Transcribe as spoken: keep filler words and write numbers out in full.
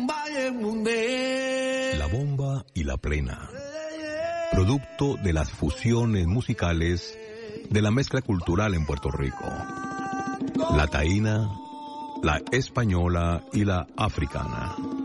La bomba y la plena, producto de las fusiones musicales de la mezcla cultural en Puerto Rico. La taína, la española y la africana.